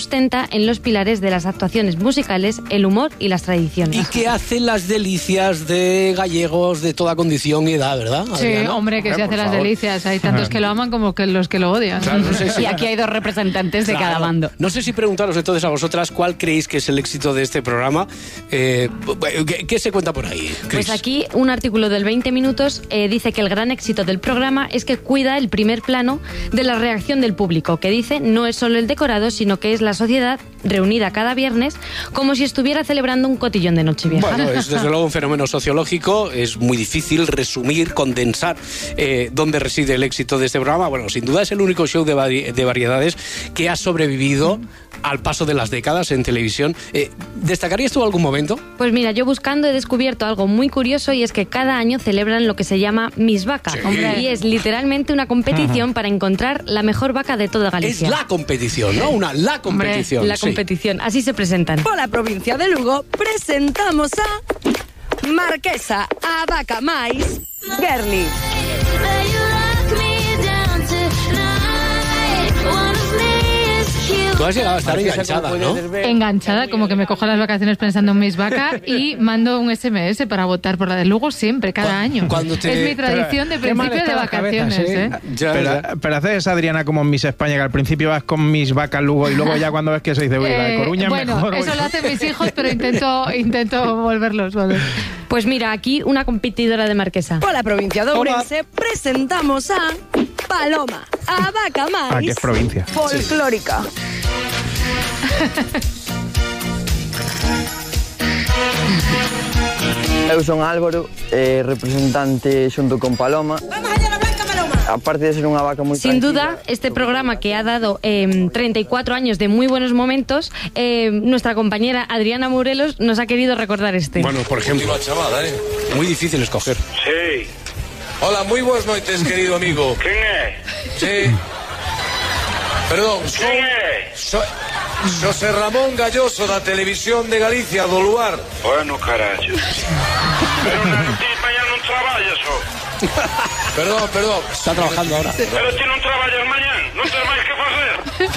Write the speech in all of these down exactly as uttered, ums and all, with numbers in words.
sustenta en los pilares de las actuaciones musicales, el humor y las tradiciones. Y que hace las delicias de gallegos de toda condición y edad, ¿verdad, Adriana? Sí, hombre, que Hombre, se hace por las favor. delicias. Hay tantos que lo aman como que los que lo odian. Claro, no sé si- Y aquí hay dos representantes de Claro. cada bando. No sé si preguntaros entonces a vosotras cuál creéis que es el éxito de este programa. Eh, ¿qué, qué se cuenta por ahí, Cris? Pues aquí un artículo del veinte minutos eh, dice que el gran éxito del programa es que cuida el primer plano de la reacción del público, que dice no es solo el decorado, sino que es la sociedad reunida cada viernes como si estuviera celebrando un cotillón de Nochevieja. Bueno, es desde luego un fenómeno sociológico, es muy difícil resumir, condensar eh, dónde reside el éxito de este programa. Bueno, sin duda es el único show de, vari- de variedades que ha sobrevivido al paso de las décadas en televisión. Eh, ¿Destacarías tú algún momento? Pues mira, yo buscando he descubierto algo muy curioso y es que cada año celebran lo que se llama Miss Vaca. Sí. Hombre, y es literalmente una competición para encontrar la mejor vaca de toda Es Galicia. la competición, ¿no? Una la competición. La sí. competición, así se presentan. Por la provincia de Lugo presentamos a Marquesa, a Vaca Mais, Gerli. Tú has llegado a estar enganchada, ¿no? Enganchada, como que me cojo las vacaciones pensando en mis vacas y mando un S M S para votar por la de Lugo siempre, cada año. cuando te- Es mi tradición de Qué mal principio de está la cabeza, vacaciones, sí. ¿eh? Ya, Pero, ya. pero haces, Adriana, como en Miss España, que al principio vas con mis vacas Lugo y luego ya cuando ves que se dice, uy, la de Eh, Coruña es bueno, mejor. eso bueno. lo hacen mis hijos, pero intento, intento volverlos. ¿vale? Pues mira, aquí una competidora de Marquesa. Por la provincia de Hola. Ourense presentamos a Paloma, a Vaca Mais, Aquí es provincia. folclórica. Eu son Álvaro, eh, representante xunto con Paloma. Vamos allá, la blanca Paloma. Aparte de ser unha vaca moi Sin tranquila, duda, este programa que ha dado eh, treinta y cuatro años de muy buenos momentos, eh, nuestra compañera Adriana Morelos nos ha querido recordar este. Bueno, por ejemplo, chamada, eh? muy difícil escoger. Sí. Hola, moi boas noites, querido amigo. Quen é? Sí. Perdón, son... Quen é? So, Xosé Ramón Galloso da Televisión de Galicia, do Luar. Bueno, carallo. Pero na, ti mañá non traballas, ó. Perdón, perdón. Está trabajando ahora. Pero ti non traballas mañán, non tens máis que facer.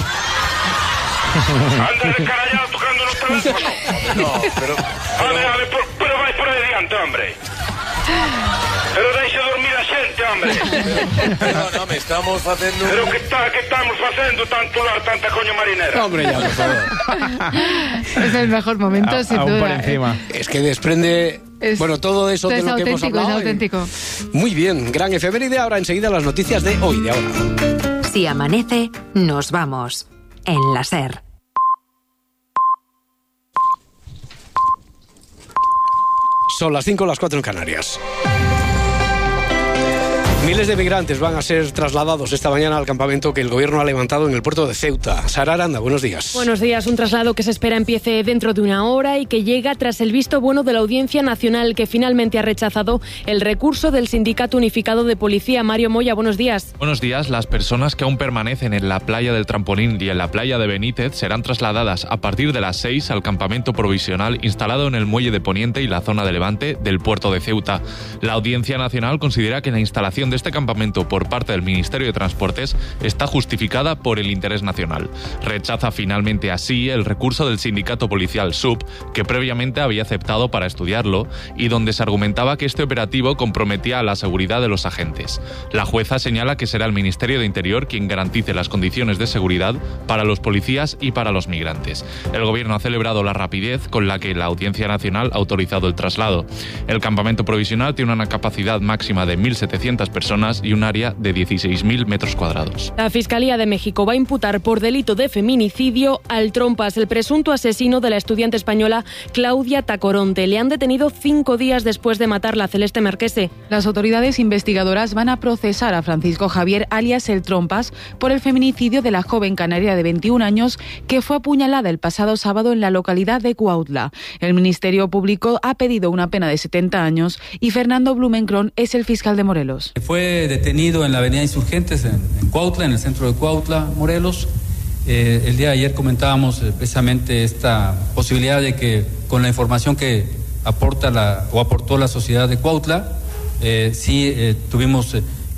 Anda de carallado tocando no teléfono. No, pero... Ale, ale, por, pero vai por aí diante, hombre. Pero deixa dormir a xente, hombre. Perdóname, estamos facendo... Pero que está, que estamos facendo tanto lar, tanta coño marinera? Hombre, ya, por favor. Es el mejor momento, A- sin aún duda. por encima. Es que desprende... Es- bueno, todo eso de es lo que hemos auténtico, hablado. es auténtico. Muy bien, gran efeméride. Ahora enseguida las noticias de hoy, de ahora. Si amanece, nos vamos. En la SER. Son las cinco, las cuatro en Canarias. Miles de migrantes van a ser trasladados esta mañana al campamento que el gobierno ha levantado en el puerto de Ceuta. Sara Aranda, buenos días. Buenos días. Un traslado que se espera empiece dentro de una hora y que llega tras el visto bueno de la Audiencia Nacional, que finalmente ha rechazado el recurso del Sindicato Unificado de Policía. Mario Moya, buenos días. Buenos días. Las personas que aún permanecen en la playa del Trampolín y en la playa de Benítez serán trasladadas a partir de las seis al campamento provisional instalado en el muelle de Poniente y la zona de Levante del puerto de Ceuta. La Audiencia Nacional considera que la instalación de este campamento por parte del Ministerio de Transportes está justificada por el interés nacional. Rechaza finalmente así el recurso del sindicato policial S U B, que previamente había aceptado para estudiarlo y donde se argumentaba que este operativo comprometía a la seguridad de los agentes. La jueza señala que será el Ministerio de Interior quien garantice las condiciones de seguridad para los policías y para los migrantes. El gobierno ha celebrado la rapidez con la que la Audiencia Nacional ha autorizado el traslado. El campamento provisional tiene una capacidad máxima de mil setecientas personas y un área de dieciséis mil metros cuadrados. La Fiscalía de México va a imputar por delito de feminicidio al Trompas, el presunto asesino de la estudiante española Claudia Tacoronte. Le han detenido cinco días después de matarla, Celeste Marquese. Las autoridades investigadoras van a procesar a Francisco Javier, alias El Trompas, por el feminicidio de la joven canaria de veintiún años que fue apuñalada el pasado sábado en la localidad de Cuautla. El Ministerio Público ha pedido una pena de setenta años y Fernando Blumenkron es el fiscal de Morelos. Fue detenido en la avenida Insurgentes, en, en Cuautla, en el centro de Cuautla, Morelos. Eh, el día de ayer comentábamos eh, precisamente esta posibilidad de que con la información que aporta la, o aportó la sociedad de Cuautla, eh, sí eh, tuvimos eh,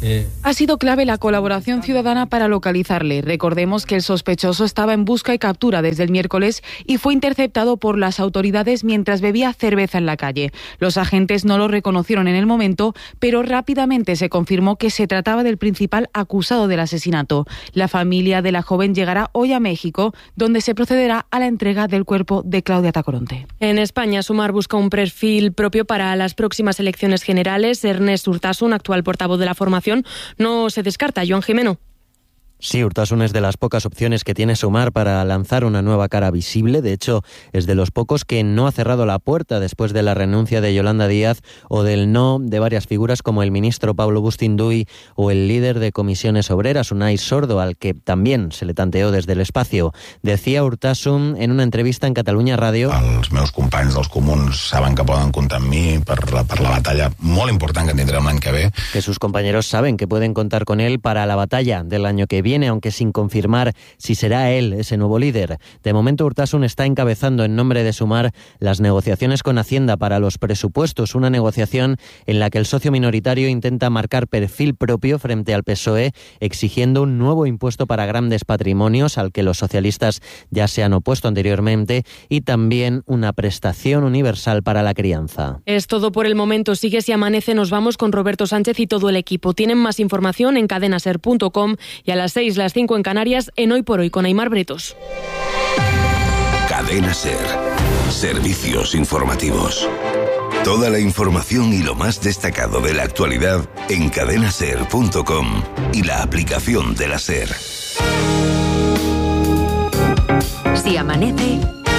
Eh, Ha sido clave la colaboración ciudadana para localizarle. Recordemos que el sospechoso estaba en busca y captura desde el miércoles y fue interceptado por las autoridades mientras bebía cerveza en la calle. Los agentes no lo reconocieron en el momento, pero rápidamente se confirmó que se trataba del principal acusado del asesinato. La familia de la joven llegará hoy a México, donde se procederá a la entrega del cuerpo de Claudia Tacoronte. En España, Sumar busca un perfil propio para las próximas elecciones generales. Ernest Urtasun, actual portavoz de la formación, no se descarta. Joan Jimeno. Sí, Urtasun es de las pocas opciones que tiene Sumar para lanzar una nueva cara visible. De hecho, es de los pocos que no ha cerrado la puerta después de la renuncia de Yolanda Díaz o del no de varias figuras como el ministro Pablo Bustinduy o el líder de Comisiones Obreras, Unai Sordo, al que también se le tanteó desde el espacio. Decía Urtasun en una entrevista en Catalunya Radio: Els meus companys dels comuns saben que poden comptar amb mi per la, per la batalla molt important que tindrem l'any que ve. Que sus compañeros saben que pueden contar con él para la batalla del año que viene, aunque sin confirmar si será él ese nuevo líder. De momento, Urtasun está encabezando en nombre de Sumar las negociaciones con Hacienda para los presupuestos, una negociación en la que el socio minoritario intenta marcar perfil propio frente al P S O E, exigiendo un nuevo impuesto para grandes patrimonios, al que los socialistas ya se han opuesto anteriormente, y también una prestación universal para la crianza. Es todo por el momento. Sigue Si Amanece. Nos vamos con Roberto Sánchez y todo el equipo. Tienen más información en cadena ser punto com y a las seis, las cinco en Canarias, en Hoy por Hoy con Aimar Bretos. Cadena Ser. Servicios informativos. Toda la información y lo más destacado de la actualidad en cadena ser punto com y la aplicación de la SER. Si amanece,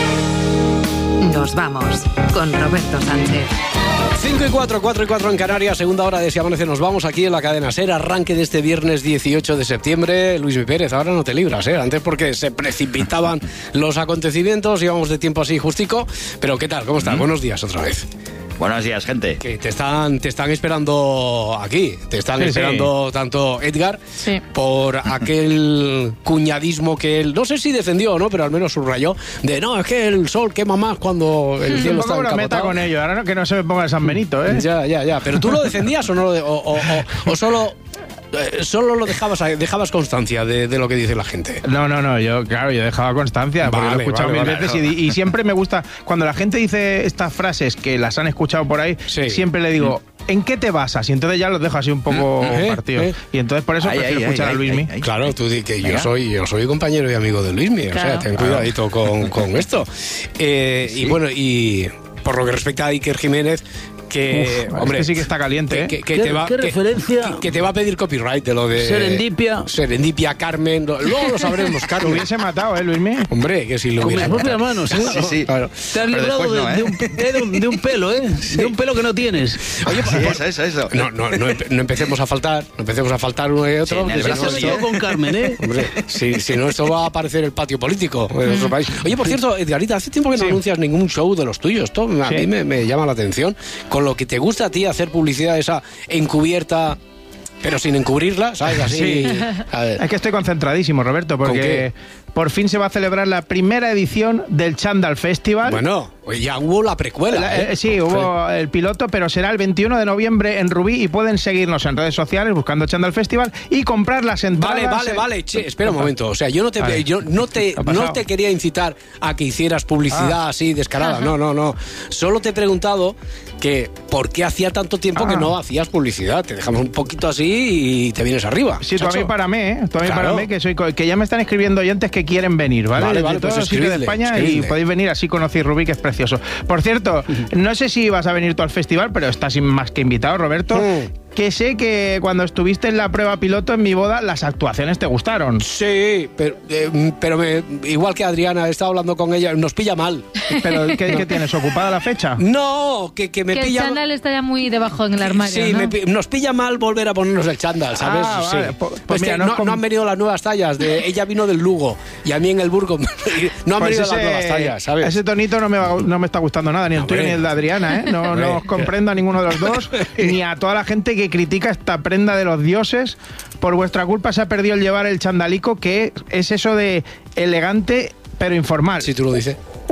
nos vamos con Roberto Sánchez. cinco y cuatro, cuatro y cuatro en Canarias, segunda hora de Si Amanece. Nos vamos aquí en la cadena SER, arranque de este viernes dieciocho de septiembre. Luismi Pérez, ahora no te libras, ¿eh? Antes porque se precipitaban los acontecimientos, íbamos de tiempo así justico. Pero ¿qué tal? ¿Cómo estás? Mm. Buenos días otra vez. Buenos días, gente. Que te están, te están esperando aquí, te están sí, esperando sí. tanto Edgar sí. por aquel cuñadismo que él, no sé si defendió o no, pero al menos subrayó, de no, es que el sol quema más cuando el cielo está encapotado. Meta con ello, ahora no, que no se me ponga el San Benito, ¿eh? Ya, ya, ya, pero ¿tú lo defendías o no lo de, o, o, o, o solo... Eh, solo lo dejabas dejabas constancia de, de lo que dice la gente. No, no, no, yo claro, yo dejaba constancia, porque vale, lo he escuchado vale, mil vale, veces vale. y, y siempre me gusta, cuando la gente dice estas frases que las han escuchado por ahí, sí. siempre le digo, ¿en qué te basas? Y entonces ya los dejo así un poco ¿Eh? partidos. ¿Eh? Y entonces por eso ay, prefiero ay, escuchar ay, a Luismi. Ay, ay, claro, tú di que yo soy, yo soy compañero y amigo de Luismi, claro. O sea, ten cuidadito con, con esto. Eh, sí. Y bueno, y por lo que respecta a Iker Jiménez, que, Uf, hombre, este sí que está caliente, ¿eh? Que, que, ¿Qué, te va, ¿qué que, referencia? Que, que te va a pedir copyright de lo de... Serendipia. Serendipia, Carmen... Luego lo sabremos, Carmen. Lo hubiese matado, ¿eh, Luismi? Hombre, que si lo hubiese matado. Con mis propias manos, ¿eh? Sí, sí. Claro. Te has librado no, de, ¿eh? de, un, de, un, de un pelo, ¿eh? Sí. De un pelo que no tienes. Oye, sí, por, eso, eso, eso. No, no, no, no empecemos a faltar, no empecemos a faltar uno y otro. Sí, el brazo si no, con Carmen, ¿eh? Hombre, si, si no, esto va a aparecer el patio político en nuestro país. Oye, por cierto, Edgarita, hace tiempo que no sí. anuncias ningún show de los tuyos. Esto a sí. mí me, me llama la atención. Con lo que te gusta a ti hacer publicidad esa encubierta, pero sin encubrirla, ¿sabes? Así. Sí. A ver. Es que estoy concentradísimo, Roberto, porque por fin se va a celebrar la primera edición del Chandal Festival. Bueno, ya hubo la precuela. La, ¿eh? Sí, hubo el piloto, pero será el veintiuno de noviembre en Rubí y pueden seguirnos en redes sociales buscando Chandal Festival y comprar las entradas. Vale, vale, en... vale. Che, espera un momento. O sea, yo no te, vale. yo no te, no te quería incitar a que hicieras publicidad ah. así descarada. No, no, no. Solo te he preguntado que por qué hacía tanto tiempo ah. que no hacías publicidad. Te dejamos un poquito así y te vienes arriba. Sí, tú a mí para mí, ¿eh? Tú a mí claro. para mí, que soy que ya me están escribiendo oyentes que quieren venir, ¿vale? Vale, vale, de todos pues los sitios de España escribirle. Y podéis venir, así conocéis Rubí, que es precioso. Por cierto, no sé si vas a venir tú al festival, pero estás más que invitado, Roberto. Mm. Que sé que cuando estuviste en la prueba piloto en mi boda, las actuaciones te gustaron. Sí, pero, eh, pero me, igual que Adriana, he estado hablando con ella, nos pilla mal. ¿Pero qué, qué tienes? ¿Ocupada la fecha? No, que, que me que pilla... el chándal está ya muy debajo en el armario, Sí, ¿no? me, nos pilla mal volver a ponernos el chándal, ¿sabes? Ah, sí. vale. Pues, pues mira, no, no, com... no han venido las nuevas tallas. De, ella vino del Lugo y a mí en el Burgos no han pues venido ese, las nuevas tallas, ¿sabes? Ese tonito no me, va, no me está gustando nada, ni el tuyo ni el de Adriana, ¿eh? No, no os comprendo a ninguno de los dos, ni a toda la gente que critica esta prenda de los dioses. Por vuestra culpa se ha perdido el llevar el chandalico, que es eso de elegante pero informal. Si tú lo dices.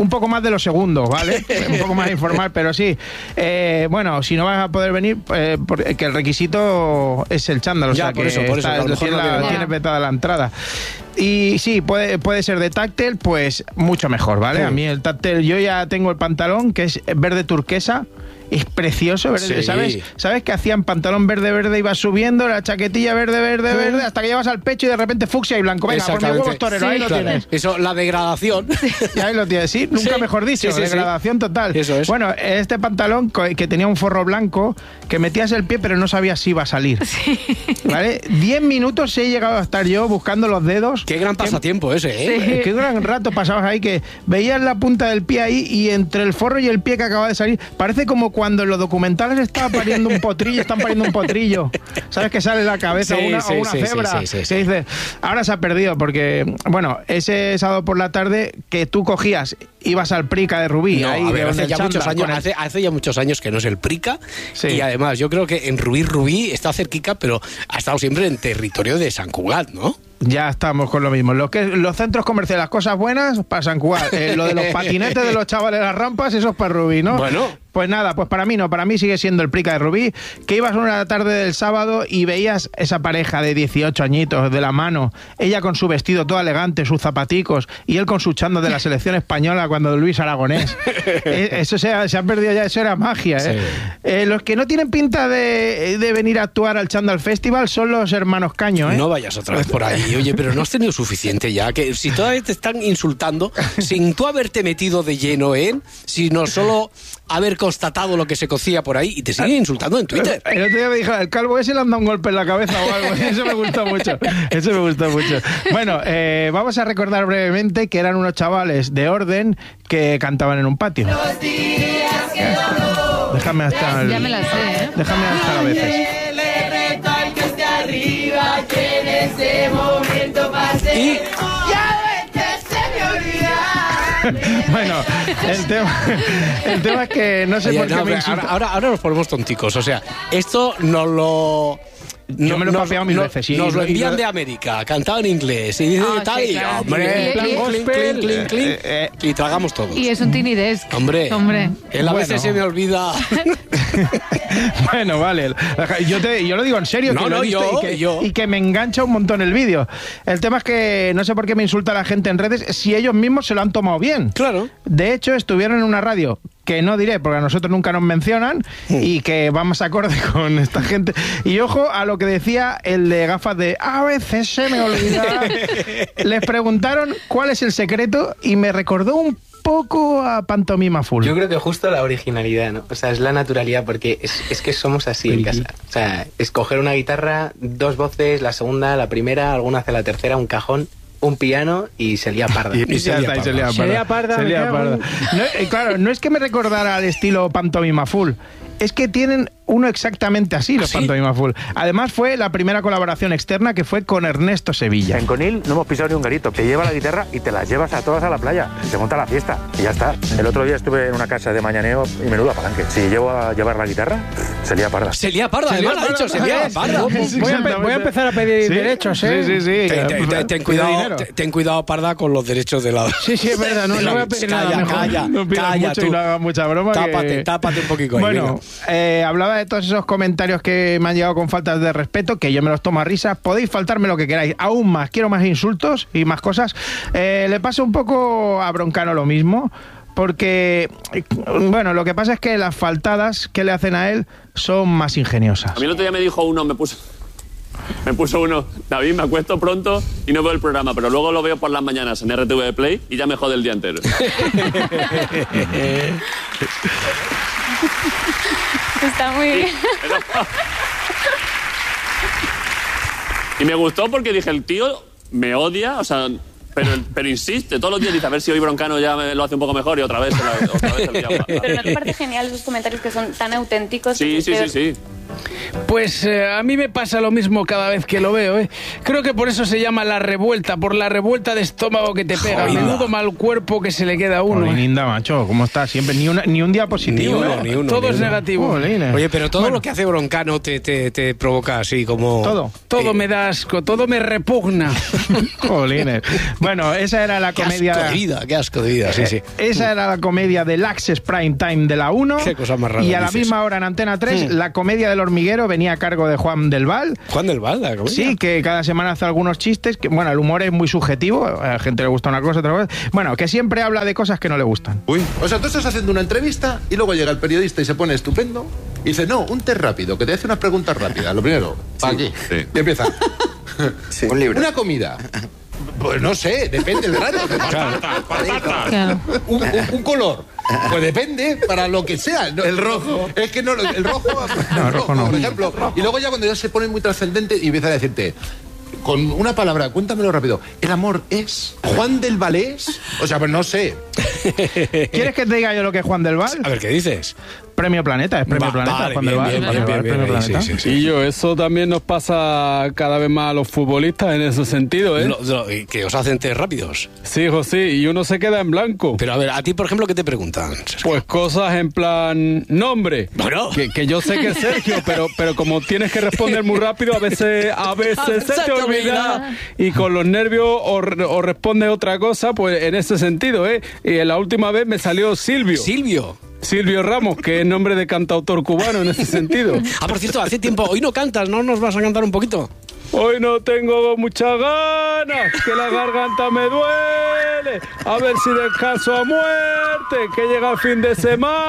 un poco más de los segundos, ¿vale? Un poco más informal, pero sí. Eh, bueno, si no vas a poder venir, eh, porque el requisito es el chándal, o ya, sea por que eso, por está, eso, tiene, no la, tiene vetada la entrada. Y sí, puede, puede ser de táctil, pues mucho mejor, ¿vale? Sí. A mí el táctil, yo ya tengo el pantalón, que es verde turquesa. Es precioso, verde, sí. ¿sabes? ¿Sabes que hacían pantalón verde, verde, ibas subiendo, la chaquetilla verde, verde, verde, hasta que llevas al pecho y de repente fucsia y blanco? Venga, por mis huevos torero, sí, ahí lo claro. tienes. Eso, la degradación. Y ahí lo tienes, sí, nunca sí. mejor dicho, sí, sí, degradación sí. total. Eso es. Bueno, este pantalón que tenía un forro blanco, que metías el pie pero no sabías si iba a salir. Sí. ¿Vale? Diez minutos he llegado a estar yo buscando los dedos. Qué gran pasatiempo ese, ¿eh? Sí. Qué gran rato pasabas ahí, que veías la punta del pie ahí y entre el forro y el pie que acaba de salir, parece como cuando en los documentales estaba pariendo un potrillo, están pariendo un potrillo. ¿Sabes que sale la cabeza sí, una, sí, o una sí, cebra? Sí, sí, sí, sí. Que dice, ahora se ha perdido porque, bueno, ese sábado por la tarde que tú cogías, ibas al Prica de Rubí. No, ahí a ver, de hace ya muchos años, el... hace, hace ya muchos años que no es el Prica sí. y además yo creo que en Rubí, Rubí está cerquica, pero ha estado siempre en territorio de San Cugat, ¿no? Ya estamos con lo mismo. Lo que, los centros comerciales, las cosas buenas, para San Cugat. Eh, lo de los patinetes de los chavales de las rampas, eso es para Rubí, ¿no? Bueno. Pues nada, pues para mí no, para mí sigue siendo el Prica de Rubí, que ibas una tarde del sábado y veías esa pareja de dieciocho añitos de la mano, ella con su vestido todo elegante, sus zapaticos, y él con su chándal de la selección española cuando Luis Aragonés. eh, eso se ha, se ha perdido ya, eso era magia, ¿eh? Sí. Eh, los que no tienen pinta de, de venir a actuar al Chándal Festival son los hermanos Caño, ¿eh? No vayas otra vez por ahí, oye, pero no has tenido suficiente ya, que si todavía te están insultando, sin tú haberte metido de lleno en, sino solo haber constatado lo que se cocía por ahí y te siguen insultando en Twitter. El otro día me dijo, el calvo ese le han dado un golpe en la cabeza o algo. Eso me gustó mucho. Eso me gustó mucho. Bueno, eh, vamos a recordar brevemente que eran unos chavales de Orden que cantaban en un patio. Los días que dobló, déjame hasta el, ya me la sé, ¿eh? Déjame hasta a veces. Le reto al que esté arriba que en ese momento pase. Y ya ves que se me olvida. Bueno, el tema, el tema es que no sé Oye, por qué no, me ahora, ahora, ahora nos ponemos tonticos. O sea, esto nos lo... No, Yo me lo he papeado mil no, veces. Sí, nos lo envían lo... de América, cantado en inglés. Y dice oh, tal, sí, y claro. hombre, y, y, clink, clink, clink, clink, eh, eh, y tragamos todos. Y es un tiny desk. Hombre, hombre. Él a bueno. veces se me olvida. Bueno, vale. Yo, te, yo lo digo en serio. No, que no, lo he visto yo, y, que, yo. y que me engancha un montón el vídeo. El tema es que no sé por qué me insulta la gente en redes si ellos mismos se lo han tomado bien. Claro. De hecho, estuvieron en una radio que no diré porque a nosotros nunca nos mencionan y que vamos acorde con esta gente. Y ojo a lo que decía el de gafas de a veces se me olvida. Les preguntaron cuál es el secreto y me recordó un poco a Pantomima Full. Yo creo que justo la originalidad, ¿no? O sea, es la naturalidad, porque es, es que somos así en casa. O sea, escoger una guitarra, dos voces, la segunda, la primera, alguna hace la tercera, un cajón, un piano y se lía parda. Y, y se, lía parda. se lía parda. Se lía parda. Se lía parda. No, eh, claro, no es que me recordara al estilo Pantomima Full, es que tienen uno exactamente así, los ¿Ah, sí? Pantomima Full. Además fue la primera colaboración externa que fue con Ernesto Sevilla. En Conil no hemos pisado ni un garito. Te lleva la guitarra y te la llevas a todas a la playa. Se monta la fiesta y ya está. El otro día estuve en una casa de mañaneo y menuda palanque. Si llevo a llevar la guitarra, se lía parda. Se lía parda, además ha dicho, se lía parda. Voy a, voy a empezar a pedir ¿Sí? derechos, ¿eh? Sí, sí, sí. Ten, ten, ten, ten, cuidado, ten, ten cuidado, parda, con los derechos de la... Sí, sí, es verdad. No, no voy a pedir calla, nada mejor. Calla, no calla, mucho tú. Y no hagas mucha broma. Tápate, que... tápate un poquito ahí. Bueno, eh, hablaba de todos esos comentarios que me han llegado con faltas de respeto, que yo me los tomo a risa. Podéis faltarme lo que queráis, aún más, quiero más insultos y más cosas. Eh, le pasa un poco a Broncano lo mismo, porque, bueno, lo que pasa es que las faltadas que le hacen a él son más ingeniosas. A mí el otro día me dijo uno, me puso... Me puso uno, David, me acuesto pronto y no veo el programa, pero luego lo veo por las mañanas en R T V Play y ya me jode el día entero. Está muy bien. Y me gustó porque dije, el tío me odia, o sea, pero, pero insiste, todos los días dice, a ver si hoy Broncano ya me lo hace un poco mejor y otra vez, otra vez el día. Pero ¿no te parece genial esos comentarios que son tan auténticos? Sí, sí, que... sí, sí. Pues eh, a mí me pasa lo mismo cada vez que lo veo, ¿eh? Creo que por eso se llama la revuelta, por la revuelta de estómago que te pega. Joder. Menudo mal cuerpo que se le queda a uno. Joder, Linda, macho, ¿cómo estás? Siempre, ni, una, ni un día positivo. Ni uno, ¿eh? ni uno, Todo ni es uno. negativo. Jolines. Oye, pero todo Bueno. lo que hace Broncano te, te, te provoca así como... Todo. Todo Eh, me da asco, todo me repugna. Jolines. Bueno, esa era la Qué comedia... asco de vida, qué asco de vida, sí, sí. Esa era la comedia del Access Prime Time de la uno. Qué cosa más rara Y a la dices. misma hora en Antena tres, Hmm. la comedia del hormiguero venía a cargo de Juan del Val. Juan del Val, la comedia. Sí, que cada semana hace algunos chistes. Que, bueno, el humor es muy subjetivo. A la gente le gusta una cosa, otra cosa. Bueno, que siempre habla de cosas que no le gustan. Uy. O sea, tú estás haciendo una entrevista y luego llega el periodista y se pone estupendo y dice, no, un test rápido, que te hace unas preguntas rápidas. Lo primero, para aquí. Sí. Y empieza. Sí. Un libro. Una comida. Pues no sé, depende del grano. Claro. Un, un- un color. Pues depende para lo que sea. No, el rojo. Es que no, el rojo. No, el rojo no. Por ejemplo. Y luego ya cuando ya se pone muy trascendente y empieza a decirte. Con una palabra, cuéntamelo rápido. ¿El amor es Juan del Valés? O sea, pues no sé. ¿Quieres que te diga yo lo que es Juan del Val? A ver, ¿qué dices? Premio Planeta, es Premio Va- Planeta. vale, Juan bien, del Val. bien, Juan bien, del Val, bien, Premio bien, sí, Planeta. sí, sí. Y yo, eso también nos pasa cada vez más a los futbolistas en ese sentido, ¿eh? Lo- lo- que os hacen test rápidos. Sí, hijo, sí, y uno se queda en blanco. Pero a ver, a ti, por ejemplo, ¿qué te preguntan? Pues cosas en plan nombre. Bueno. Que, que yo sé que es Sergio, pero, pero como tienes que responder muy rápido, a veces, a veces se te olvida. Y con los nervios o, re- o respondes otra cosa, pues en ese sentido, ¿eh? Y en la última vez me salió Silvio. Silvio. Silvio Ramos, que es nombre de cantautor cubano en ese sentido. Ah, por cierto, hace tiempo, hoy no cantas, ¿no? ¿Nos vas a cantar un poquito? Hoy no tengo muchas ganas, que la garganta me duele. A ver si descanso a muerte, que llega el fin de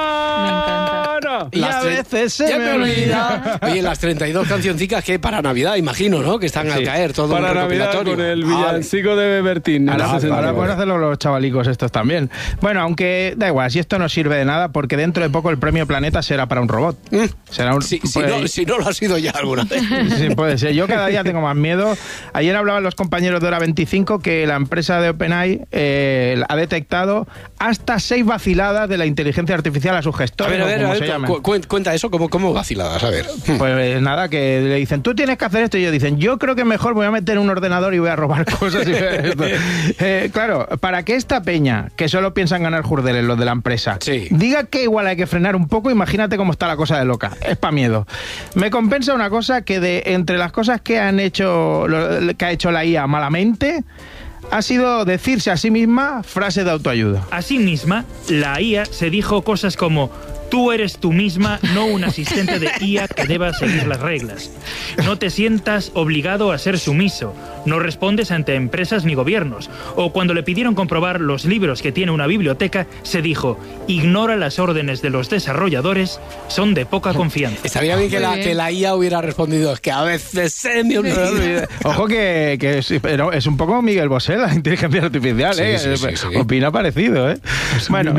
semana. Y a veces se ya me olvida. Oye, las treinta y dos cancioncicas que para Navidad, imagino, ¿no? Que están al caer todo Para un Navidad recopilatorio. con el Vale. villancico de Bertín. Ahora, en ese ahora sentido. pueden hacerlo los chavalicos estos también. Bueno, aunque da igual, si esto no sirve de nada, porque dentro de poco el premio Planeta será para un robot. Será un, Si, si pues, no, si no lo ha sido ya alguna vez. Sí, puede ser. Yo cada día tengo más miedo. Ayer hablaban los compañeros de Hora veinticinco que la empresa de OpenAI eh, ha detectado hasta seis vaciladas de la inteligencia artificial a sus A gestores. ver, a o ver, como a se ver, llamen. cu- cu- cuenta eso como, como vaciladas, a ver. Pues eh, nada, que le dicen, tú tienes que hacer esto. Y ellos dicen, yo creo que mejor voy a meter un ordenador y voy a robar cosas. Y voy a esto. Eh, claro, para que esta peña, que solo piensan ganar jurdeles, los de la empresa, diga que igual hay que frenar un poco, imagínate cómo está la cosa de loca. Es pa' miedo. Me compensa una cosa que de entre las cosas que han hecho, lo- que ha hecho la I A malamente, ha sido decirse a sí misma frases de autoayuda. Asimisma, la I A se dijo cosas como: tú eres tú misma, no un asistente de I A que deba seguir las reglas. No te sientas obligado a ser sumiso. No respondes ante empresas ni gobiernos. O cuando le pidieron comprobar los libros que tiene una biblioteca, se dijo: ignora las órdenes de los desarrolladores, son de poca confianza. Estaría bien que la, que la I A hubiera respondido, es que a veces se me olvida. Ojo que, que es, pero es un poco Miguel Bosé, la inteligencia artificial, Sí, ¿eh? sí, sí, sí. Opina parecido, ¿eh? Bueno,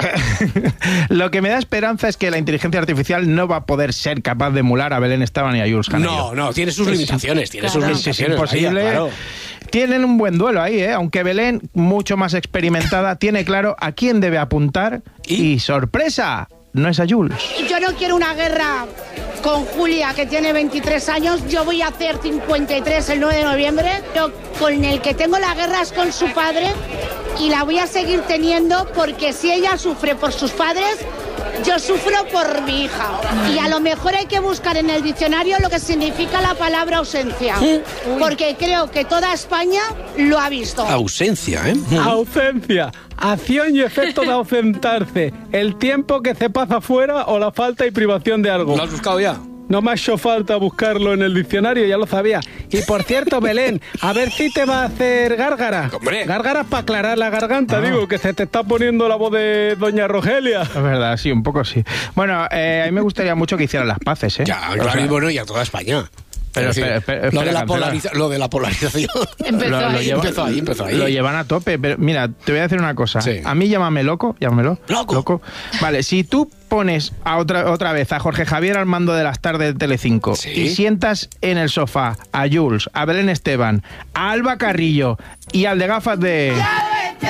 lo que me da esperanza es que la inteligencia artificial no va a poder ser capaz de emular a Belén Esteban y a Jules Janeiro. No, no, tiene sus Es- limitaciones, tiene sus claro. limitaciones. Es imposible. la I A, claro. Tienen un buen duelo ahí, ¿eh? Aunque Belén, mucho más experimentada, tiene claro a quién debe apuntar. Y, sorpresa, no es a Jules. Yo no quiero una guerra con Julia, que tiene veintitrés años. Yo voy a hacer cincuenta y tres el nueve de noviembre. Yo con el que tengo la guerra es con su padre y la voy a seguir teniendo porque si ella sufre por sus padres, yo sufro por mi hija. Y a lo mejor hay que buscar en el diccionario lo que significa la palabra ausencia. Porque creo que toda España lo ha visto. Ausencia, ¿eh? Ausencia, acción y efecto de ausentarse, el tiempo que se pasa fuera o la falta y privación de algo. ¿Lo has buscado ya? No me ha hecho falta buscarlo en el diccionario, ya lo sabía. Y por cierto, Belén, a ver si te va a hacer gárgara. ¡Hombre! Gárgaras para aclarar la garganta, digo, que se te está poniendo la voz de doña Rogelia. Es verdad, sí, un poco sí. Bueno, eh, a mí me gustaría mucho que hicieran las paces, ¿eh? Ya, O claro, sea, y bueno, y a toda España. Pero Es decir, espera, espera, lo, espera, de la cancela. polariza- lo de la polarización. Empezó Lo- lo ahí. lleva- Empezó ahí, empezó ahí. Lo llevan a tope, pero mira, te voy a decir una cosa. Sí. A mí llámame loco, llámamelo. Loco. Vale, si tú pones a otra, otra vez a Jorge Javier al mando de las tardes de Telecinco Sí. y sientas en el sofá a Jules, a Belén Esteban, a Alba Carrillo y al de gafas de... Ya vete,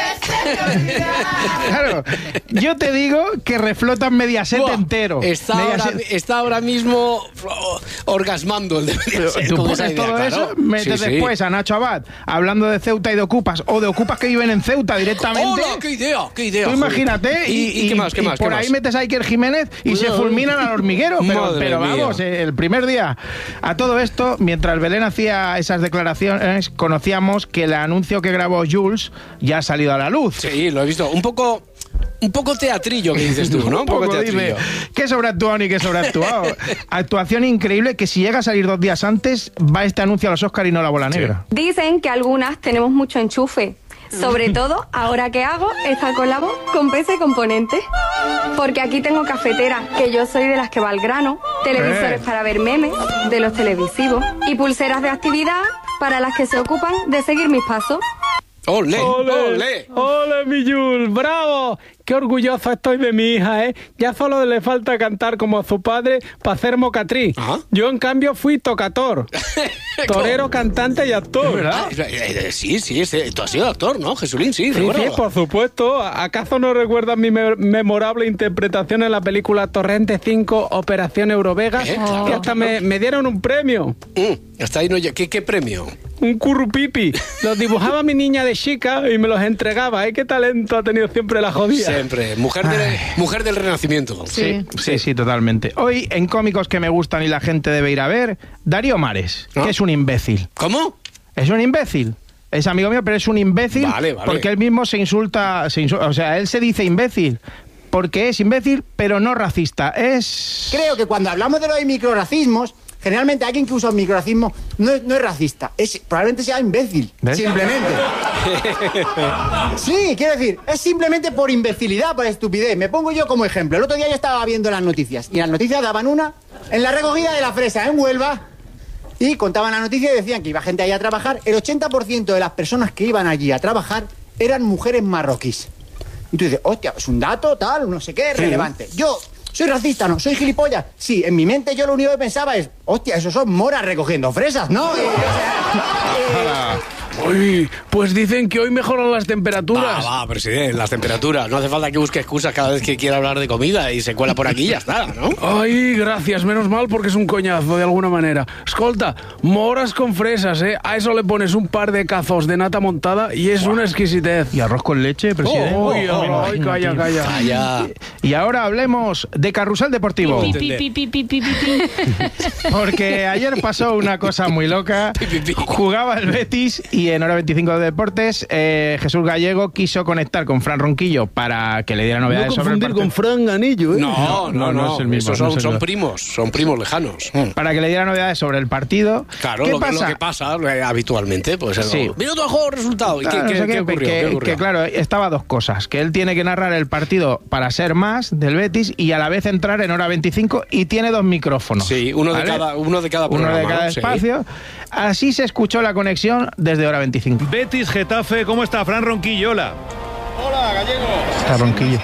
Claro, yo te digo que reflotan Mediaset Buah, entero. Está, Mediaset. Ahora, está ahora mismo oh, orgasmando el de Mediaset. Tú con pones esa idea, todo claro. eso, metes Sí, sí. después a Nacho Abad hablando de Ceuta y de Ocupas, o de Ocupas que viven en Ceuta directamente. ¡Hola! ¡Qué idea! ¡Qué idea! Tú joder. imagínate, y, ¿Y, y qué más? ¿Qué y más? por qué ahí más? metes a Iker Jiménez y se fulminan al hormiguero. Pero, Madre pero mía. vamos, eh, el primer día. A todo esto, mientras Belén hacía esas declaraciones, conocíamos que el anuncio que grabó Jules ya ha salido a la luz. Sí, lo he visto. Un poco... Un poco teatrillo que dices tú, ¿no? Un poco, dice, qué sobreactuado ni qué sobreactuado. Actuación increíble que si llega a salir dos días antes, va este anuncio a los Oscar y no la bola negra. Dicen que algunas tenemos mucho enchufe. Sobre todo, ahora que hago esta colabo con P C Componentes. Porque aquí tengo cafetera, que yo soy de las que va al grano, televisores Eh. para ver memes, de los televisivos, y pulseras de actividad para las que se ocupan de seguir mis pasos. ¡Ole! ¡Ole! ¡Ole! ¡Ole, mi Jules! ¡Bravo! ¡Qué orgulloso estoy de mi hija, eh! Ya solo le falta cantar como a su padre para hacer mocatriz. Yo, en cambio, fui tocator. Torero, cantante y actor. Ah, eh, eh, sí, sí, ese- tú has sido actor, ¿no, Jesulín? Sí, Sí, recuerdo. sí, por supuesto. ¿Acaso no recuerdas mi me- memorable interpretación en la película Torrente cinco, Operación Eurovega? Eh, claro. Que hasta me, me dieron un premio. Mm, hasta ahí no lle- ¿Qué, ¿Qué premio? Un currupipi. Los dibujaba mi niña de chica y me los entregaba. ¿Eh? ¿Qué talento ha tenido siempre la jodida? Siempre. Mujer, de, mujer del Renacimiento. Sí, sí, sí, totalmente. Hoy, en cómicos que me gustan y la gente debe ir a ver, Darío Mares, que es un imbécil. ¿Cómo? Es un imbécil. Es amigo mío, pero es un imbécil Vale, vale. porque él mismo se insulta, se insu- o sea, él se dice imbécil porque es imbécil, pero no racista. Es... Creo que cuando hablamos de los microracismos, generalmente alguien que usa un microracismo no es, no es racista, es, probablemente sea imbécil, ¿Ves? simplemente. Sí, quiero decir, es simplemente por imbecilidad, por estupidez. Me pongo yo como ejemplo. El otro día yo estaba viendo las noticias y las noticias daban una en la recogida de la fresa en Huelva y contaban la noticia y decían que iba gente ahí a trabajar. El ochenta por ciento de las personas que iban allí a trabajar eran mujeres marroquíes. Y tú dices, hostia, es un dato tal, no sé qué, relevante. Yo... ¿Soy racista? No. ¿Soy gilipollas? Sí, en mi mente yo lo único que pensaba es, hostia, esos son moras recogiendo fresas, ¿no? Y, o sea, Uy, pues dicen que hoy mejoran las temperaturas. Va, va, presidente, las temperaturas. No hace falta que busque excusas cada vez que quiera hablar de comida y se cuela por aquí y ya está, ¿no? Ay, gracias, menos mal porque es un coñazo de alguna manera. Escolta, moras con fresas, ¿eh? A eso le pones un par de cazos de nata montada y es una exquisitez. ¿Y arroz con leche, presidente? Oh, oh, oh, ay, calla, calla. Calla. Y ahora hablemos de Carrusel Deportivo. Pi, pi, pi, pi, pi, pi, pi, pi. Porque ayer pasó una cosa muy loca. Jugaba el Betis y en Hora veinticinco de Deportes eh, Jesús Gallego quiso conectar con Fran Ronquillo para que le diera novedades No sobre el confundir partido. con Fran Ganillo, ¿eh? No, no, no. es el mismo, Esos son, no es el son mismo. primos, son primos lejanos. Para que le diera novedades sobre el partido. Claro, ¿Qué lo, que- pasa? lo que pasa eh, habitualmente, pues es Sí. lo- minuto de juego, resultado. ¿Y qué, Claro, qué- no sé qué qué, ocurrió? que, ¿Qué ocurrió? que, claro, estaba dos cosas. Que él tiene que narrar el partido para ser más del Betis y a la vez entrar en Hora veinticinco y tiene dos micrófonos. Sí, uno de ¿vale? cada, uno de cada Uno programa. de cada ¿no? Sí. espacio. Así se escuchó la conexión desde Hora veinticinco. Betis, Getafe, ¿cómo está? Fran Ronquillo, hola. Hola, Gallego. Está Ronquillo.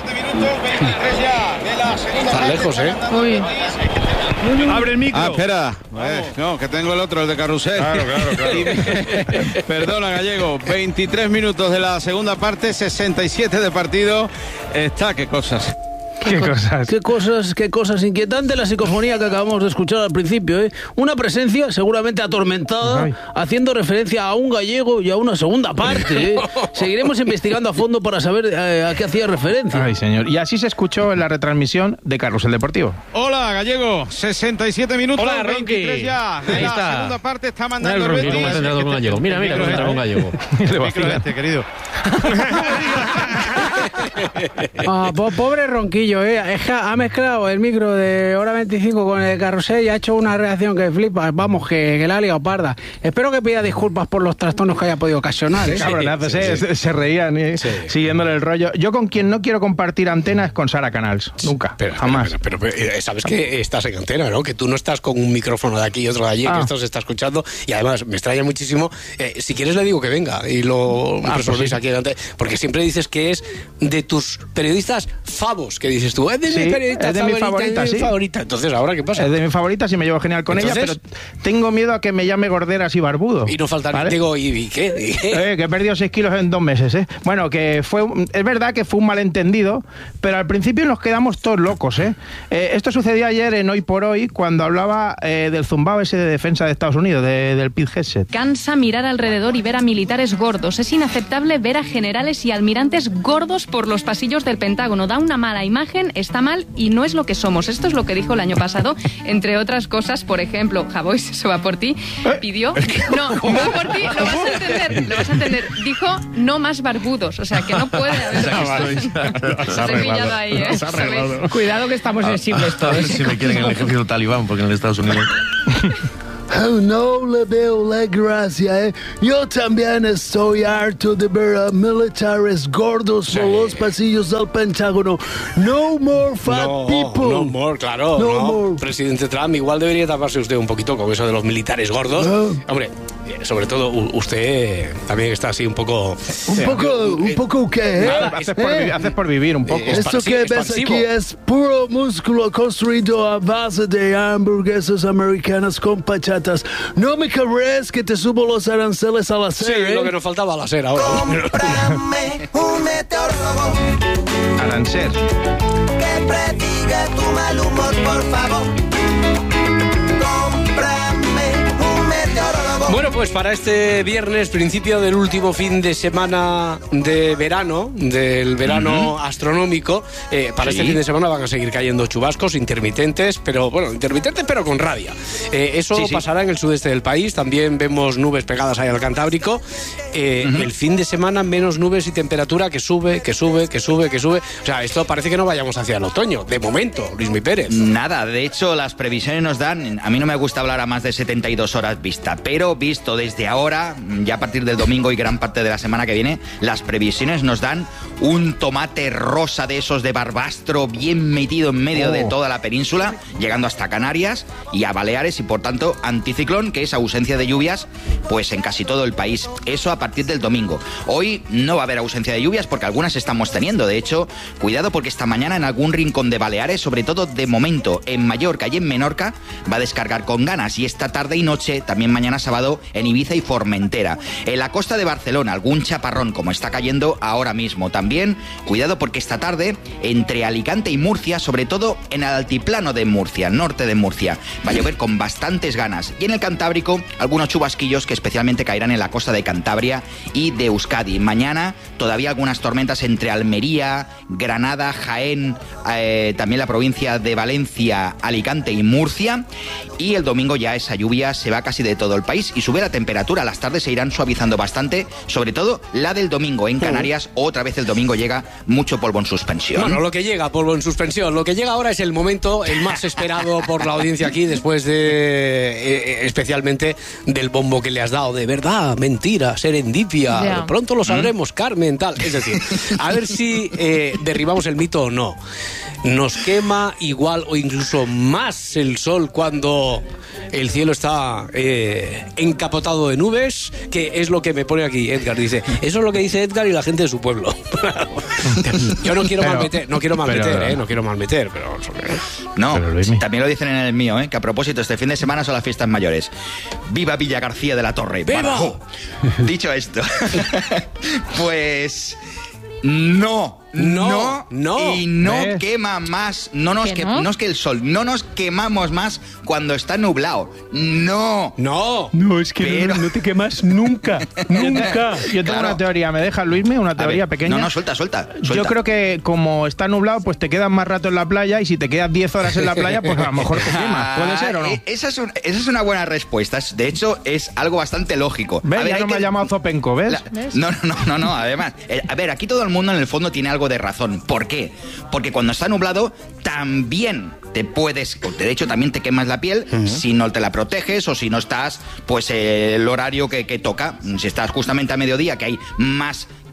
Está lejos, ¿eh? Uy. Abre el micro. Ah, espera. Eh, no, que tengo el otro, el de Carrusel. Claro, claro, claro. Perdona, Gallego. veintitrés minutos de la segunda parte, sesenta y siete de partido. Está, qué cosas. ¿Qué cosas? Qué cosas, qué cosas inquietantes la psicofonía que acabamos de escuchar al principio, ¿eh? Una presencia seguramente atormentada, Ay. haciendo referencia a un gallego y a una segunda parte, ¿eh? Seguiremos investigando a fondo para saber eh, a qué hacía referencia. Ay, señor. Y así se escuchó en la retransmisión de Carrusel Deportivo. Hola, Gallego. sesenta y siete minutos. Hola, Ronqui. veintitrés ya. De Ahí la está. segunda parte está Mira mandando el el Ronqui, Betis. cómo ha centrado con Gallego. Mira, mira cómo ha centrado con Gallego. El micro este, querido. Ah, po- pobre Ronquillo, ¿eh? Es que ha mezclado el micro de Hora veinticinco con el Carrusel y ha hecho una reacción que flipa. Vamos, que, que la ha liado parda. Espero que pida disculpas por los trastornos que haya podido ocasionar, ¿eh? Cabronazos, sí, ¿eh? sí. Se, se reían, ¿eh? Sí. Siguiéndole el rollo. Yo con quien no quiero compartir antena es con Sara Canals. Nunca, Pero, jamás. Pero, pero, pero, eh, sabes que estás en antena, ¿no? Que tú no estás con un micrófono de aquí y otro de allí, Ah. que esto se está escuchando. Y además me extraña muchísimo. Eh, si quieres le digo que venga y lo Ah, resolvéis pues sí. aquí delante. Porque siempre dices que es de tus periodistas Favos, que dices tú, es de Sí, mi periodista es de mi favorita, favorita, es de mi sí. favorita. Entonces, ¿ahora qué pasa? Es de mi favorita, sí me llevo genial con Entonces, ella, pero tengo miedo a que me llame gorderas y barbudo. Y no falta, ¿vale? digo, ¿y, y qué? ¿Y qué? Eh, que he perdido seis kilos en dos meses, ¿eh? Bueno, que fue, es verdad que fue un malentendido, pero al principio nos quedamos todos locos, ¿eh? Eh, esto sucedió ayer en Hoy por Hoy, cuando hablaba eh, del zumbao ese de defensa de Estados Unidos, de, del Pete Hegseth. Cansa mirar alrededor y ver a militares gordos. Es inaceptable ver a generales y almirantes gordos por los pasillos del Pentágono. Da una mala imagen, está mal y no es lo que somos. Esto es lo que dijo el año pasado. Entre otras cosas, por ejemplo, Javois, eso va por ti, pidió... No, va por ti, lo vas a entender, lo vas a entender. Dijo no más barbudos, o sea, que no puede haber... Se ha Os he pillado ahí, ¿eh? Se ha arreglado. Cuidado que estamos sensibles A ver todos. si me quieren en el ejército talibán, porque en Estados Unidos... No le veo la gracia, ¿eh? Yo también estoy harto de ver a militares gordos por los pasillos del Pentágono. No more fat No, people. no more, claro. No No more. Presidente Trump, igual debería taparse usted un poquito con eso de los militares gordos. Hombre, eh, sobre todo u- usted también está así un poco... Un poco, un poco qué, ¿eh? Nada, Haces por, ¿Eh? vi- haces por vivir un poco. Esto expansi- que ves expansivo. aquí es puro músculo construido a base de hamburguesas americanas con pachatas. No me crees que te subo los aranceles a la Sí, serie. lo que nos faltaba la ser ahora. Cómprame un meteorólogo Arancer. que prediga tu mal humor, por favor. Cómprame un meteorólogo. Bueno, pues para este viernes, principio del último fin de semana de verano, del verano Ujú. astronómico, eh, para Sí. este fin de semana van a seguir cayendo chubascos intermitentes, pero bueno, intermitentes pero con rabia. Eh, eso Sí, sí. pasará en el sudeste del país, también vemos nubes pegadas ahí al Cantábrico. Eh, El fin de semana menos nubes y temperatura que sube, que sube, que sube, que sube. O sea, esto parece que no vayamos hacia el otoño, de momento, Luismi Pérez. Nada, de hecho las previsiones nos dan, a mí no me gusta hablar a más de setenta y dos horas vista, pero visto desde ahora, ya a partir del domingo y gran parte de la semana que viene, las previsiones nos dan un tomate rosa de esos de barbastro bien metido en medio Oh. de toda la península, llegando hasta Canarias y a Baleares y por tanto anticiclón, que es ausencia de lluvias pues en casi todo el país. Eso a partir del domingo. Hoy no va a haber ausencia de lluvias porque algunas estamos teniendo. De hecho, cuidado porque esta mañana en algún rincón de Baleares, sobre todo de momento en Mallorca y en Menorca, va a descargar con ganas y esta tarde y noche, también mañana sábado, en Ibiza y Formentera. En la costa de Barcelona, algún chaparrón como está cayendo ahora mismo. También, cuidado porque esta tarde, entre Alicante y Murcia, sobre todo en el altiplano de Murcia, norte de Murcia, va a llover con bastantes ganas. Y en el Cantábrico, algunos chubasquillos que especialmente caerán en la costa de Cantabria y de Euskadi. Mañana, todavía algunas tormentas entre Almería, Granada, Jaén, eh, también la provincia de Valencia, Alicante y Murcia. Y el domingo ya esa lluvia se va casi de todo el país y sube la temperatura. Las tardes se irán suavizando bastante, sobre todo la del domingo. En Canarias, otra vez el domingo llega mucho polvo en suspensión. Bueno, lo que llega, polvo en suspensión. Lo que llega ahora es el momento, el más esperado por la audiencia aquí, después de, eh, especialmente del bombo que le has dado. De verdad, mentira, serendipia. Ya. Pronto lo sabremos, Carmen, tal. Es decir, a ver si eh, derribamos el mito o no. Nos quema igual o incluso más el sol cuando el cielo está eh, encapotado de nubes, que es lo que me pone aquí Edgar. Dice, eso es lo que dice Edgar y la gente de su pueblo. Yo no quiero Pero- malmeter, no quiero malmeter, pero- eh, no quiero malmeter, pero... No, también lo dicen en el mío, ¿eh? Que a propósito, este fin de semana son las fiestas mayores. ¡Viva Villa García de la Torre! ¡Viva! Badajoz! Dicho esto, pues... No, No, no. y no ¿Ves? quema más, no nos ¿Que que, no? no es que el sol, no nos quemamos más cuando está nublado. No. No. No, es que Pero- no, te quemas nunca, nunca. Yo tengo Claro. una teoría, ¿me deja Luisme? Una A teoría ver, pequeña. No, no, suelta, suelta, suelta. Yo creo que como está nublado, pues te quedas más rato en la playa y si te quedas diez horas en la playa, pues a lo mejor te quemas. ¿Puede ser o no? Ah, esa, es un- esa es una buena respuesta. Es- De hecho, es algo bastante lógico. ¿Ves? A ver, Ya hay no me que- ha llamado Zopenco, ¿ves? La- No, no, no, no, no, además. eh, a ver, aquí todo el mundo en el fondo tiene algo de razón. ¿Por qué? Porque cuando está nublado también te puedes, o de hecho también te quemas la piel si no te la proteges o si no estás, pues eh, el horario que, que toca. Si estás justamente a mediodía, que hay más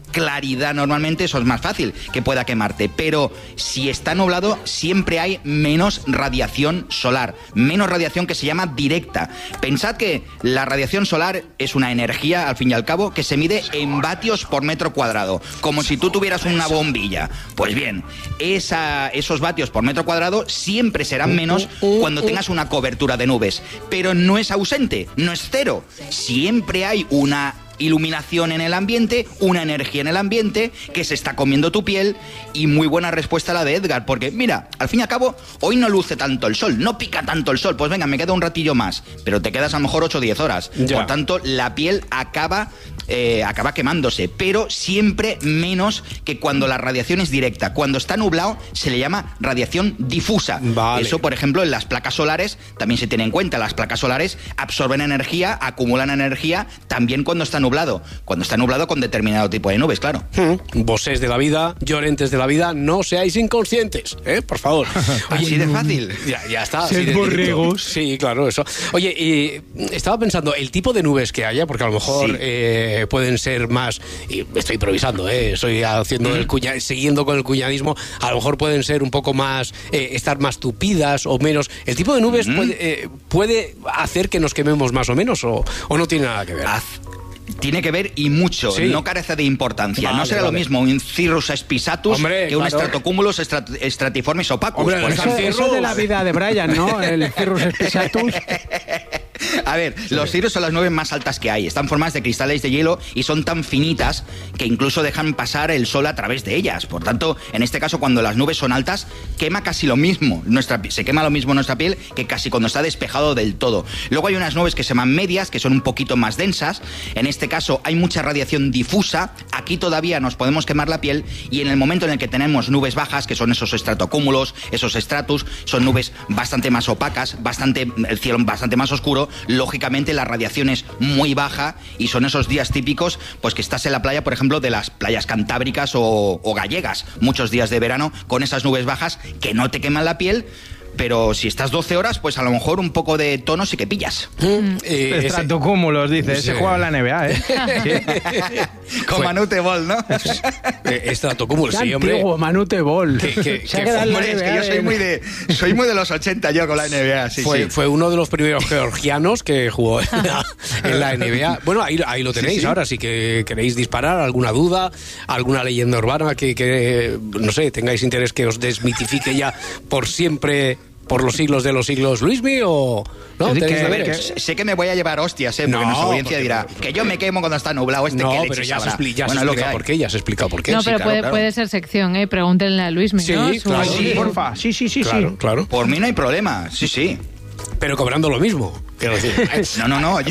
claridad normalmente, eso es más fácil que pueda quemarte. Pero si está nublado, siempre hay menos radiación solar. Menos radiación que se llama directa. Pensad que la radiación solar es una energía, al fin y al cabo, que se mide en vatios por metro cuadrado. Como si tú tuvieras una bombilla. Pues bien, esa, esos vatios por metro cuadrado siempre serán menos cuando tengas una cobertura de nubes. Pero no es ausente, no es cero. Siempre hay una iluminación en el ambiente, una energía en el ambiente que se está comiendo tu piel. Y muy buena respuesta la de Edgar, porque mira, al fin y al cabo, hoy no luce tanto el sol, no pica tanto el sol, pues venga, me queda un ratillo más, pero te quedas a lo mejor ocho o diez horas. Ya. Por tanto, la piel acaba eh, acaba quemándose, pero siempre menos que cuando la radiación es directa. Cuando está nublado se le llama radiación difusa. Vale. Eso, por ejemplo, en las placas solares también se tiene en cuenta. Las placas solares absorben energía, acumulan energía también cuando está nublado. Cuando está nublado con determinado tipo de nubes, claro. Hmm. Vosés de la vida, llorentes de la vida, no seáis inconscientes, ¿eh? Por favor. Oye, así de fácil. Ya, ya está. Sed borregos. Sí, claro, eso. Oye, y estaba pensando, el tipo de nubes que haya, porque a lo mejor sí. eh, pueden ser más, y estoy improvisando, ¿eh? Estoy haciendo mm. el cuña, siguiendo con el cuñadismo, a lo mejor pueden ser un poco más, eh, estar más tupidas o menos. ¿El tipo de nubes mm. puede, eh, puede hacer que nos quememos más o menos o, o no tiene nada que ver? Haz. Tiene que ver y mucho, sí. No carece de importancia. Vale, no será vale. lo mismo un Cirrus spisatus Hombre, que un claro. Stratocumulus strat stratiformis opacus. Hombre, por eso, eso de la vida de Brian, ¿no? El Cirrus spisatus. A ver, sí. los cirros son las nubes más altas que hay. Están formadas de cristales de hielo y son tan finitas que incluso dejan pasar el sol a través de ellas. Por tanto, en este caso, cuando las nubes son altas, quema casi lo mismo. Nuestra, se quema lo mismo nuestra piel que casi cuando está despejado del todo. Luego hay unas nubes que se llaman medias, que son un poquito más densas. En este caso hay mucha radiación difusa. Aquí todavía nos podemos quemar la piel, y en el momento en el que tenemos nubes bajas, que son esos estratocúmulos, esos stratus, son nubes bastante más opacas, bastante, el cielo bastante más oscuro. Lógicamente la radiación es muy baja y son esos días típicos pues que estás en la playa, por ejemplo, de las playas cantábricas o, o gallegas, muchos días de verano con esas nubes bajas que no te queman la piel. Pero si estás doce horas, pues a lo mejor un poco de tono sí que pillas. Mm. Eh, Estratocúmulos, dice. Sí. Ese juega en la N B A, ¿eh? Sí. Con Manute Ball, ¿no? eh, Estratocúmulos, sí, hombre. Antiguo, Manute Ball. Que, que, que hombre, es que yo soy muy, de, soy muy de los ochenta yo con la N B A. Sí, fue, sí. fue uno de los primeros georgianos que jugó en la, en la N B A. Bueno, ahí, ahí lo tenéis. Sí, sí. Ahora, si que queréis disparar alguna duda, alguna leyenda urbana que, que, no sé, tengáis interés que os desmitifique ya por siempre... por los siglos de los siglos, Luismi, o no, que, que, sé que me voy a llevar hostias, ¿eh? Porque no, nuestra audiencia porque... dirá que yo me quemo cuando está nublado. Este no, que pero ya se, expli ya bueno, se explica por qué, ya se explica por qué. No, sí, pero claro, puede, claro. puede ser sección, ¿eh? Pregúntenle a Luismi, sí, ¿no? Claro, Su... sí, porfa. Sí, sí, sí, claro, sí. Claro. Por mí no hay problema, sí, sí. Pero cobrando lo mismo. Quiero decir. no, no, no. Yo...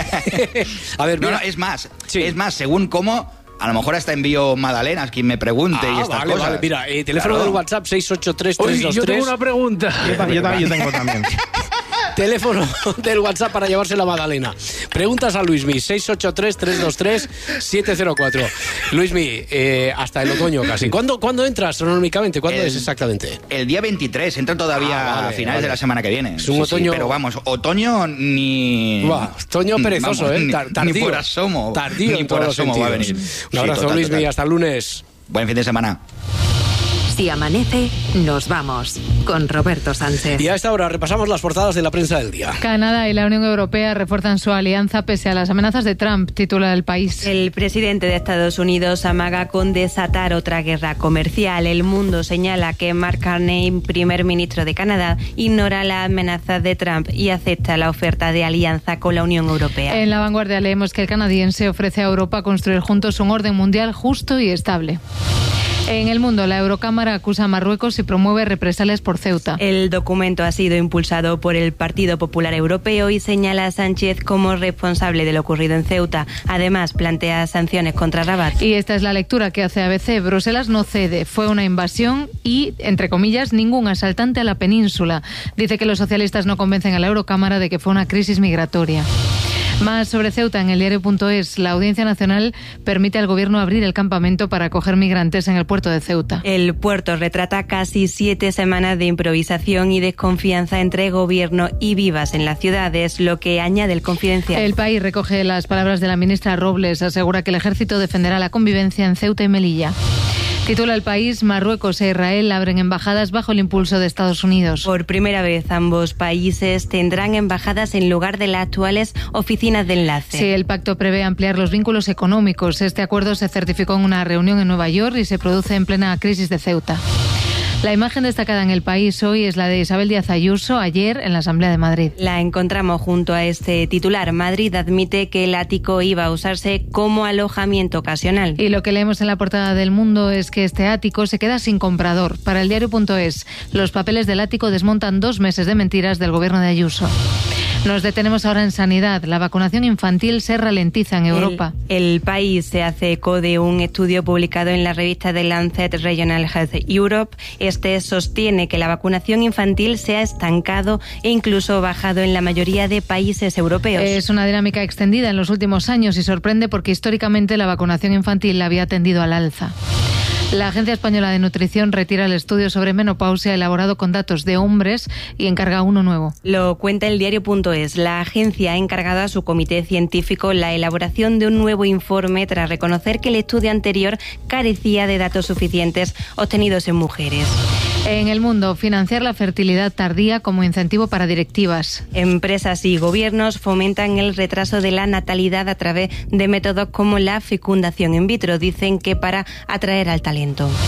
a ver, no, no, es más, sí. es más, según cómo... A lo mejor hasta envío magdalenas, quien me pregunte ah, y estas vale, cosas. Vale. Mira, eh, teléfono claro. del WhatsApp seis ocho tres, tres dos tres. Yo tengo una pregunta. Yo, yo, yo, yo tengo también. Teléfono del WhatsApp para llevarse la magdalena. Preguntas a Luismi, seis ocho tres, tres dos tres, siete cero cuatro. Luismi, eh, hasta el otoño casi. ¿Cuándo, ¿cuándo entras astronómicamente? ¿Cuándo el, es exactamente? El día veintitrés, entra todavía ah, vale, a finales vale. de la semana que viene. Es un sí, otoño... Sí, pero vamos, otoño ni... Buah, otoño perezoso, vamos, ¿eh? Tar tardío. Ni por asomo. Tardío ni por asomo va a venir. Un abrazo, sí, Luismi, hasta el lunes. Buen fin de semana. Si amanece, nos vamos con Roberto Sánchez. Y a esta hora repasamos las portadas de la prensa del día. Canadá y la Unión Europea refuerzan su alianza pese a las amenazas de Trump, titula El País. El presidente de Estados Unidos amaga con desatar otra guerra comercial. El Mundo señala que Mark Carney, primer ministro de Canadá, ignora las amenazas de Trump y acepta la oferta de alianza con la Unión Europea. En La Vanguardia leemos que el canadiense ofrece a Europa construir juntos un orden mundial justo y estable. En El Mundo, la Eurocámara acusa a Marruecos y promueve represalias por Ceuta. El documento ha sido impulsado por el Partido Popular Europeo y señala a Sánchez como responsable de lo ocurrido en Ceuta. Además, plantea sanciones contra Rabat. Y esta es la lectura que hace A B C. Bruselas no cede. Fue una invasión y, entre comillas, ningún asaltante a la península. Dice que los socialistas no convencen a la Eurocámara de que fue una crisis migratoria. Más sobre Ceuta en el diario punto es. La Audiencia Nacional permite al gobierno abrir el campamento para acoger migrantes en el puerto de Ceuta. El puerto retrata casi siete semanas de improvisación y desconfianza entre gobierno y vivas en las ciudades, lo que añade el Confidencial. El País recoge las palabras de la ministra Robles. Asegura que el ejército defenderá la convivencia en Ceuta y Melilla. Titula El País, Marruecos e Israel abren embajadas bajo el impulso de Estados Unidos. Por primera vez, ambos países tendrán embajadas en lugar de las actuales oficinas de enlace. Sí, el pacto prevé ampliar los vínculos económicos. Este acuerdo se certificó en una reunión en Nueva York y se produce en plena crisis de Ceuta. La imagen destacada en El País hoy es la de Isabel Díaz Ayuso ayer en la Asamblea de Madrid. La encontramos junto a este titular. Madrid admite que el ático iba a usarse como alojamiento ocasional. Y lo que leemos en la portada del Mundo es que este ático se queda sin comprador. Para el diario punto es, los papeles del ático desmontan dos meses de mentiras del gobierno de Ayuso. Nos detenemos ahora en sanidad. La vacunación infantil se ralentiza en Europa. El, el País se hace eco de un estudio publicado en la revista The Lancet Regional Health Europe. Este sostiene que la vacunación infantil se ha estancado e incluso bajado en la mayoría de países europeos. Es una dinámica extendida en los últimos años y sorprende porque históricamente la vacunación infantil había tendido al alza. La Agencia Española de Nutrición retira el estudio sobre menopausia elaborado con datos de hombres y encarga uno nuevo. Lo cuenta el diario punto es. La agencia ha encargado a su comité científico la elaboración de un nuevo informe tras reconocer que el estudio anterior carecía de datos suficientes obtenidos en mujeres. En El Mundo, financiar la fertilidad tardía como incentivo para directivas. Empresas y gobiernos fomentan el retraso de la natalidad a través de métodos como la fecundación in vitro. Dicen que para atraer al talento.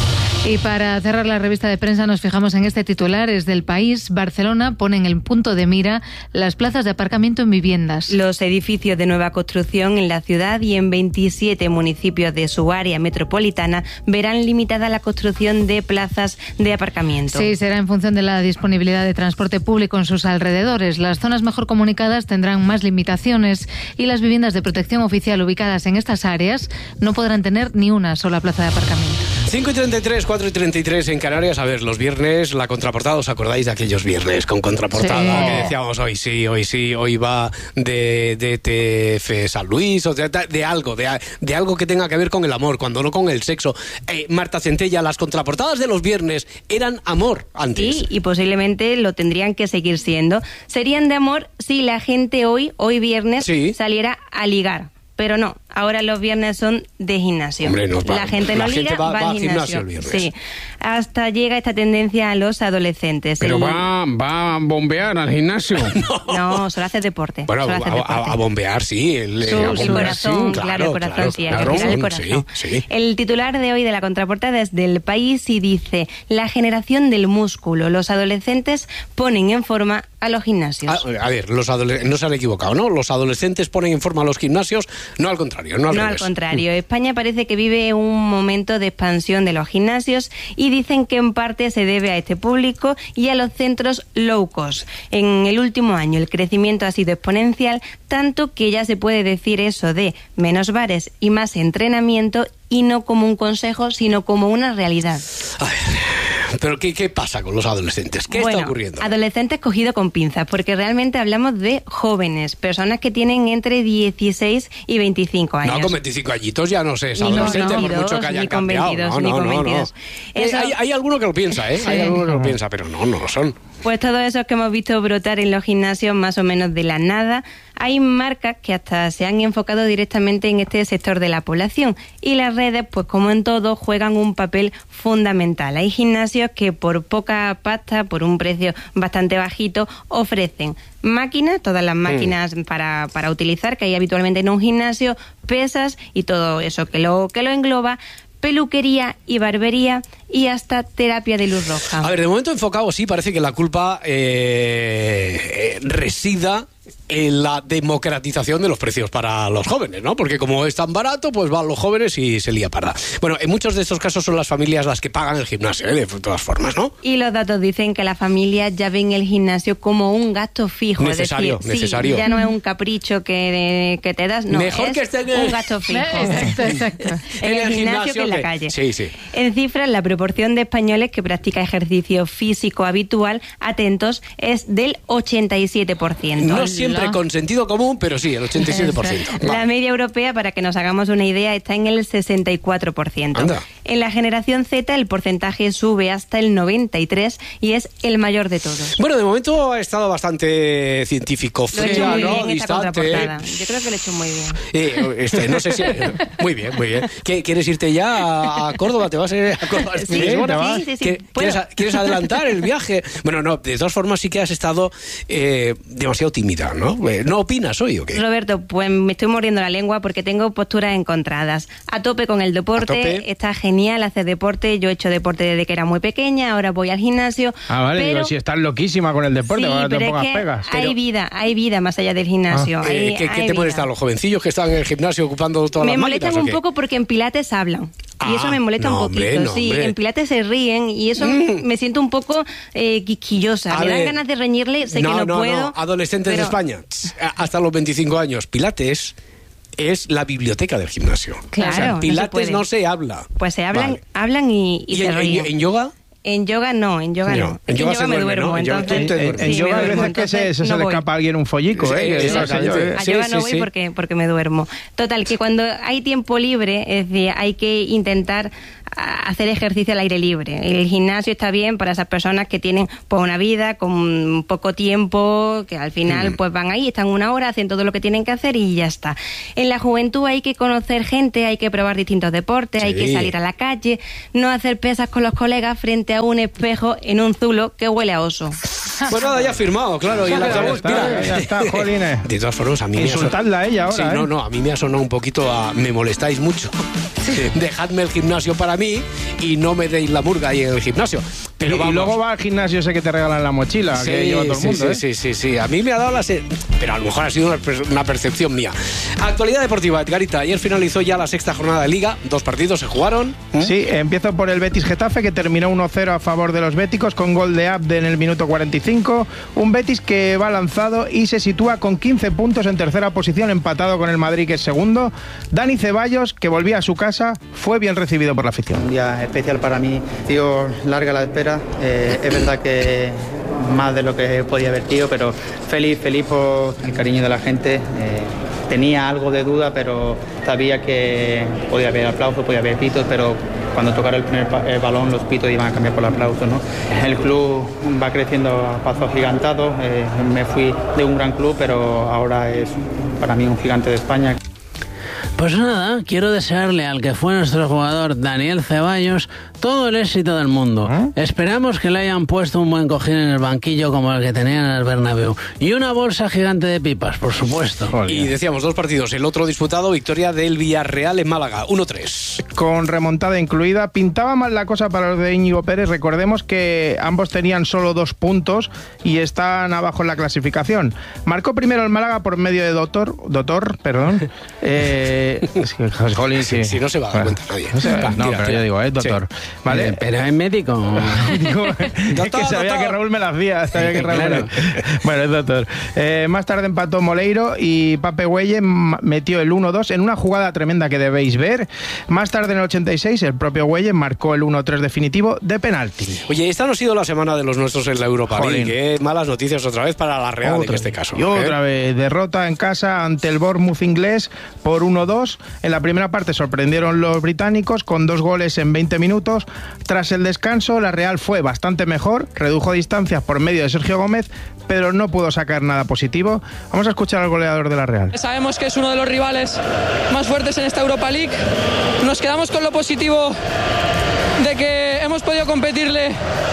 Y para cerrar la revista de prensa nos fijamos en este titular, es del País. Barcelona pone en el punto de mira las plazas de aparcamiento en viviendas. Los edificios de nueva construcción en la ciudad y en veintisiete municipios de su área metropolitana verán limitada la construcción de plazas de aparcamiento. Sí, será en función de la disponibilidad de transporte público en sus alrededores. Las zonas mejor comunicadas tendrán más limitaciones y las viviendas de protección oficial ubicadas en estas áreas no podrán tener ni una sola plaza de aparcamiento. cinco y treinta y tres, cuatro y treinta y tres en Canarias. A ver, los viernes, la contraportada, ¿os acordáis de aquellos viernes con contraportada? Sí. Que decíamos, hoy sí, hoy sí, hoy va de, de T F San Luis, o de, de algo, de, de algo que tenga que ver con el amor, cuando no con el sexo. Eh, Marta Centella, las contraportadas de los viernes eran amor antes. Sí, y posiblemente lo tendrían que seguir siendo. Serían de amor si la gente hoy, hoy viernes, sí. saliera a ligar. Pero no, ahora los viernes son de gimnasio. Hombre, no, va, la gente no la liga, gente va, va, va al gimnasio. al viernes. Sí. Hasta llega esta tendencia a los adolescentes. Pero El... va, va a bombear al gimnasio. no. no, solo hace deporte. Bueno, solo a, hace deporte. A, a bombear, sí. El, Su, a bombear, el corazón, sí, claro, claro, el corazón, claro, sí, claro, el corazón. Sí, sí. El titular de hoy de la contraportada es del País y dice: la generación del músculo. Los adolescentes ponen en forma a los gimnasios. A, a ver, los adolescentes, no se han equivocado, ¿no? Los adolescentes ponen en forma a los gimnasios, no al contrario, no al No, revés. al contrario. España parece que vive un momento de expansión de los gimnasios y dicen que en parte se debe a este público y a los centros low cost. En el último año el crecimiento ha sido exponencial, tanto que ya se puede decir eso de menos bares y más entrenamiento, y no como un consejo, sino como una realidad. A ver, pero ¿qué, qué pasa con los adolescentes? ¿Qué bueno, está ocurriendo? Adolescentes cogido con pinzas, porque realmente hablamos de jóvenes, personas que tienen entre dieciséis y veinticinco años. No, con veinticinco añitos ya no sé, es adolescente, no, no, por mucho que hayan cambiado. veintidós, no, no, ni con no, no. veintidós. Eso... Eh, hay, hay alguno que lo piensa, ¿eh? Sí. Hay alguno que lo piensa, pero no, no lo son. Pues todos esos que hemos visto brotar en los gimnasios más o menos de la nada, hay marcas que hasta se han enfocado directamente en este sector de la población, y las redes, pues como en todo, juegan un papel fundamental. Hay gimnasios que por poca pasta, por un precio bastante bajito, ofrecen máquinas, todas las máquinas mm. para, para utilizar que hay habitualmente en un gimnasio, pesas y todo eso que lo, que lo engloba, peluquería y barbería y hasta terapia de luz roja. A ver, de momento enfocado sí, parece que la culpa eh, eh, resida en la democratización de los precios para los jóvenes, ¿no? Porque como es tan barato, pues van los jóvenes y se lía parda. Bueno, en muchos de estos casos son las familias las que pagan el gimnasio, ¿eh? De todas formas, ¿no? Y los datos dicen que las familias ya ven el gimnasio como un gasto fijo. Necesario, es decir, necesario. Sí, ya no es un capricho que, que te das, no, Mejor es que esté en el... un gasto fijo. Exacto, exacto. En, en el, el gimnasio, gimnasio que en la calle. Sí, sí. En cifras, la proporción de españoles que practica ejercicio físico habitual, atentos, es del ochenta y siete por ciento. No siempre entre con sentido común, pero sí, el ochenta y siete por ciento. La media europea, para que nos hagamos una idea, está en el sesenta y cuatro por ciento. Anda. En la generación Z el porcentaje sube hasta el noventa y tres por ciento y es el mayor de todos. Bueno, de momento ha estado bastante científico, fría, muy ¿no? bien esta Distante. contraportada. Yo creo que lo he hecho muy bien. Eh, este, no sé si... Muy bien, muy bien. ¿Qué, ¿Quieres irte ya a Córdoba? ¿Te vas a ir a Córdoba? Sí, sí, sí, sí, ¿Quieres, ¿Quieres adelantar el viaje? Bueno, no, de todas formas sí que has estado eh, demasiado tímida, ¿no? ¿No opinas hoy o qué? Roberto, pues me estoy mordiendo la lengua porque tengo posturas encontradas. A tope con el deporte, está genial hacer deporte. Yo he hecho deporte desde que era muy pequeña, ahora voy al gimnasio. Ah, vale, pero... digo, si estás loquísima con el deporte, sí, ahora te pero pongas es que pegas. Hay Pero... vida, hay vida más allá del gimnasio. Ah. Hay, Eh, ¿Qué, ¿qué hay te pueden vida. estar los jovencillos que están en el gimnasio ocupando todas Me las molestan máquinas? un ¿o qué? poco porque en Pilates hablan. Y Ah, eso me molesta no, un poquito. hombre, no, sí, hombre. en Pilates se ríen y eso Mm. me siento un poco eh, quisquillosa. A me dan ver. ganas de reñirle, sé no, que no, no, puedo. no, adolescentes pero- de España, hasta los veinticinco años. Pilates es la biblioteca del gimnasio. Claro, O sea, no se Pilates puede. no se habla. Pues se hablan, Vale. hablan y, y ¿Y se en, ríen. en- en yoga? En yoga no, en yoga no. No, Es que en yoga me duermo, En yoga- entonces... tú te En, duermes. en Sí, yoga me hay duermo, veces que se, entonces se, se no le voy. escapa a alguien un follico, Sí, ¿eh? Que eso no sé yo, ¿eh? A Sí, yoga sí, no voy sí. porque, porque me duermo. Total, que cuando hay tiempo libre, es decir, hay que intentar a- hacer ejercicio al aire libre. El gimnasio está bien para esas personas que tienen pues una vida con poco tiempo, que al final Mm. pues van ahí, están una hora, hacen todo lo que tienen que hacer y ya está. En la juventud hay que conocer gente, hay que probar distintos deportes, hay Sí. que salir a la calle, no hacer pesas con los colegas frente a un espejo en un zulo que huele a oso. Pues nada, ya ha firmado, claro. Y Ya la está, cara- está, ya está, jolines. De todas formas, a mí me ha son- Insultadla a ella ahora, Sí, ¿eh? no, no, a mí me ha sonado un poquito a... Me molestáis mucho. Dejadme el gimnasio para mí y no me deis la murga ahí en el gimnasio. Pero y, vamos. y luego va al gimnasio ese que te regalan la mochila, Sí, que lleva todo el sí, mundo, sí, ¿eh? sí, sí, sí. A mí me ha dado la... se- Pero a lo mejor ha sido una, per- una percepción mía. Actualidad deportiva, Edgarita. Ayer finalizó ya la sexta jornada de Liga. Dos partidos se jugaron. Sí, empiezo por el Betis Getafe, que terminó uno cero a favor de los béticos con gol de Abde en el minuto cuarenta y cinco. Un Betis que va lanzado y se sitúa con quince puntos en tercera posición, empatado con el Madrid, que es segundo. Dani Ceballos, que volvía a su casa, fue bien recibido por la afición. Un día especial para mí. Tío, larga la espera. Eh, es verdad que más de lo que podía haber tío, pero feliz, feliz por el cariño de la gente. Eh, tenía algo de duda, pero sabía que podía haber aplausos, podía haber pitos, pero cuando tocara el primer pa- el balón los pitos iban a cambiar por aplausos, ¿no? El club va creciendo a pasos agigantados. Eh, me fui de un gran club, pero ahora es para mí un gigante de España. Pues nada, quiero desearle al que fue nuestro jugador Daniel Ceballos todo el éxito del mundo. Esperamos que le hayan puesto un buen cojín en el banquillo como el que tenían en el Bernabéu. Y una bolsa gigante de pipas, por supuesto. Y decíamos dos partidos. El otro disputado, victoria del Villarreal en Málaga, uno tres. Con remontada incluida, pintaba mal la cosa para los de Íñigo Pérez. Recordemos que ambos tenían solo dos puntos y están abajo en la clasificación. Marcó primero el Málaga por medio de Doctor, Doctor, perdón. Eh, es que, jolín, sí. Si no se va a dar cuenta nadie. No, sé, Va, no, tira, pero tira. yo digo, es Doctor. Sí. ¿Vale? Eh, pero es médico. Digo, es que sabía que Raúl me la hacía. Sabía que Raúl me la- Bueno, es Doctor. Eh, más tarde empató Moleiro y Pape Güelle m- metió el uno dos en una jugada tremenda que debéis ver. Más tarde, en el ochenta y seis, el propio Güelle marcó el uno tres definitivo de penalti. Oye, esta no ha sido la semana de los nuestros en la Europa Jolín. League, ¿eh? Malas noticias otra vez para la Real Otra en este vez. caso. Y otra ¿eh? vez, derrota en casa ante el Bournemouth inglés por uno dos. En la primera parte sorprendieron los británicos con dos goles en veinte minutos. Tras el descanso, la Real fue bastante mejor, redujo distancias por medio de Sergio Gómez, pero no pudo sacar nada positivo. Vamos a escuchar al goleador de la Real. Sabemos que es uno de los rivales más fuertes en esta Europa League. Nos quedamos con lo positivo de que hemos podido competirle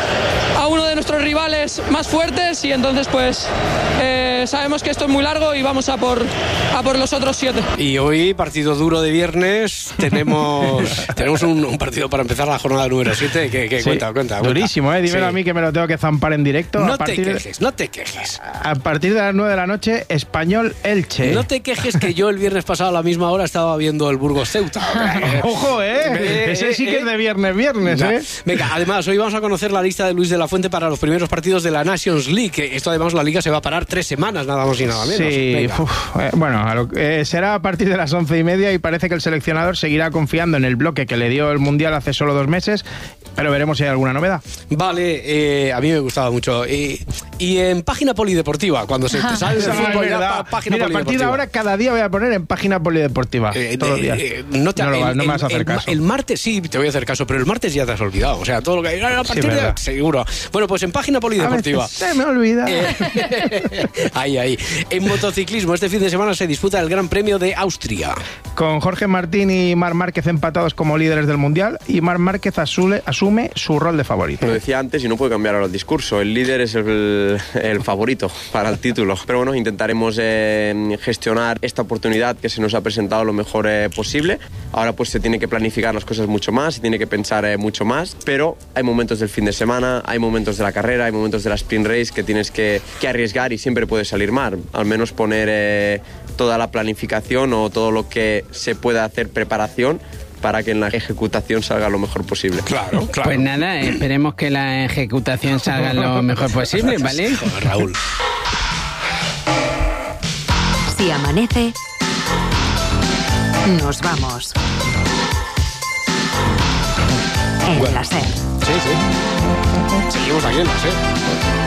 a uno de nuestros rivales más fuertes y entonces pues eh, sabemos que esto es muy largo y vamos a por, a por los otros siete. Y hoy, partido duro de viernes, tenemos tenemos un, un partido para empezar la jornada número siete. Que, que Sí, cuenta, cuenta, cuenta. durísimo, ¿eh? Dímelo Sí. a mí que me lo tengo que zampar en directo. No a te partir de- quejes, no te quejes. A partir de las nueve de la noche, Español Elche. No te quejes que yo el viernes pasado a la misma hora estaba viendo el Burgos Ceuta. Ojo, ¿eh? Eh, Ese sí que eh, es de viernes, viernes, Venga, ¿eh? Venga, además, hoy vamos a conocer la lista de Luis de la Fuente para los primeros partidos de la Nations League. que Esto, además, la liga se va a parar tres semanas, nada más y nada menos. Sí, Venga. uf, eh, bueno, a lo- eh, será a partir de las once y media y parece que el seleccionador seguirá confiando en el bloque que le dio el Mundial hace solo dos meses, pero veremos si hay alguna novedad. Vale, eh, a mí me gustaba mucho. Eh, Y en página polideportiva, cuando se te sale el fútbol, ya pa- página Mira, a partir de polideportiva. ahora, cada día voy a poner en página polideportiva. Eh, todos los eh, días. eh, no, te, no, lo el, va- no me el- vas a hacer el- caso. El martes sí, te voy a hacer caso, pero el martes ya te has olvidado. O sea, todo lo que hay a partir de verdad. seguro. Bueno, pues en página polideportiva. A veces se me olvida. Ahí, ahí. En motociclismo, este fin de semana se disputa el Gran Premio de Austria. Con Jorge Martín y Marc Márquez empatados como líderes del Mundial, y Marc Márquez asume, asume su rol de favorito. Lo decía antes y no puede cambiar ahora el discurso. El líder es el, el favorito para el título. Pero bueno, intentaremos eh, gestionar esta oportunidad que se nos ha presentado lo mejor eh, posible. Ahora pues se tiene que planificar las cosas mucho más, se tiene que pensar eh, mucho más. Pero hay momentos del fin de semana, hay momentos de la carrera, hay momentos de la sprint race que tienes que, que arriesgar y siempre puede salir mal. Al menos poner eh, toda la planificación o todo lo que se pueda hacer preparación para que en la ejecutación salga lo mejor posible. Claro, claro. Pues nada, esperemos que la ejecutación salga lo mejor posible, ¿vale? Joder, Raúl. Si amanece, nos vamos. En Bueno. la SER. Sí, sí. Seguimos aquí en la SER.